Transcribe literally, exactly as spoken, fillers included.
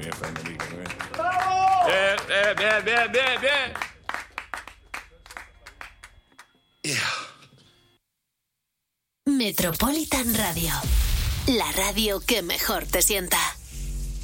bien, Fernandito, muy bien. ¡Bravo! Bien, bien, bien, bien, bien, bien. Yeah. Metropolitan Radio, la radio que mejor te sienta.